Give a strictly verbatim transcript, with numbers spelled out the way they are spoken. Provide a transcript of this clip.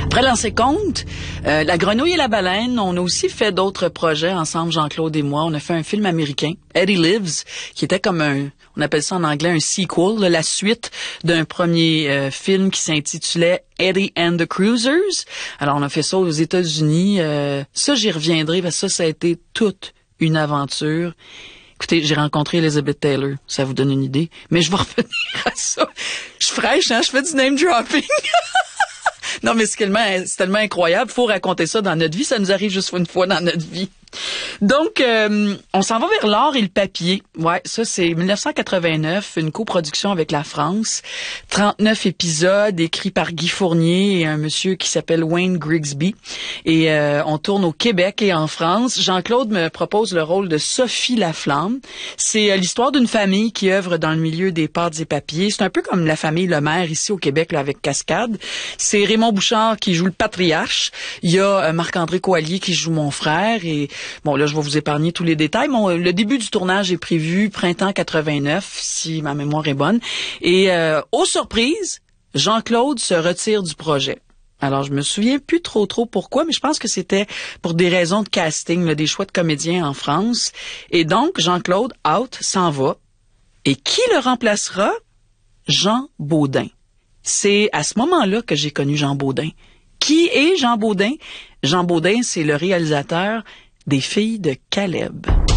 Après Lancer compte, euh, La Grenouille et la Baleine, on a aussi fait d'autres projets ensemble, Jean-Claude et moi. On a fait un film américain, Eddie Lives, qui était comme un, on appelle ça en anglais un sequel, là, la suite d'un premier euh, film qui s'intitulait Eddie and the Cruisers. Alors, on a fait ça aux États-Unis. Euh, ça, j'y reviendrai, parce que ça, ça a été toute une aventure. Écoutez, j'ai rencontré Elizabeth Taylor, ça vous donne une idée. Mais je vais revenir à ça. Je suis fraîche, hein? Je fais du name dropping. Non, mais c'est tellement, c'est tellement incroyable. Faut raconter ça dans notre vie. Ça nous arrive juste une fois dans notre vie. Donc, euh, on s'en va vers l'or et le papier. Ouais, ça, c'est dix-neuf cent quatre-vingt-neuf, une coproduction avec la France. trente-neuf épisodes écrits par Guy Fournier et un monsieur qui s'appelle Wayne Grigsby. Et euh, on tourne au Québec et en France. Jean-Claude me propose le rôle de Sophie Laflamme. C'est euh, l'histoire d'une famille qui œuvre dans le milieu des pâtes et papiers. C'est un peu comme la famille Lemaire ici au Québec, là, avec Cascade. C'est Raymond Bouchard qui joue le patriarche. Il y a euh, Marc-André Coallier qui joue mon frère. Et bon, là, je vais vous épargner tous les détails. Bon, le début du tournage est prévu printemps quatre-vingt-neuf, si ma mémoire est bonne. Et euh, aux surprises, Jean-Claude se retire du projet. Alors, je me souviens plus trop trop pourquoi, mais je pense que c'était pour des raisons de casting, là, des choix de comédiens en France. Et donc, Jean-Claude, out, s'en va. Et qui le remplacera? Jean Beaudin. C'est à ce moment-là que j'ai connu Jean Beaudin. Qui est Jean Beaudin? Jean Beaudin, c'est le réalisateur des Filles de Caleb.